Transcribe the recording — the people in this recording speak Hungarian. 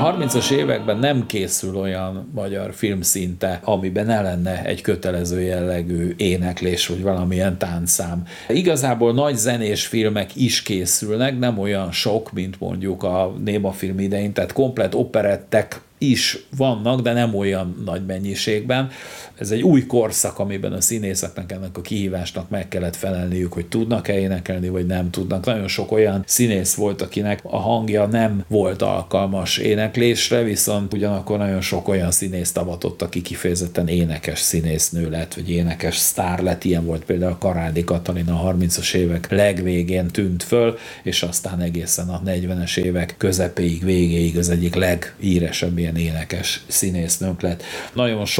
a 30-as években nem készül olyan magyar film szinte, amiben ne lenne egy kötelező jellegű éneklés, vagy valamilyen táncszám. Igazából nagy zenés filmek is készülnek, nem olyan sok, mint mondjuk a némafilm idején, tehát komplett operettek is vannak, de nem olyan nagy mennyiségben. Ez egy új korszak, amiben a színészeknek ennek a kihívásnak meg kellett felelniük, hogy tudnak-e énekelni, vagy nem tudnak. Nagyon sok olyan színész volt, akinek a hangja nem volt alkalmas éneklésre, viszont ugyanakkor nagyon sok olyan színész avatott, aki kifejezetten énekes színésznő lett, vagy énekes sztár lett. Ilyen volt például Karádi Katalin a 30-as évek legvégén tűnt föl, és aztán egészen a 40-es évek közepéig, végéig az egyik leghíresebb ilyen énekes színésznőnk lett. Nagyon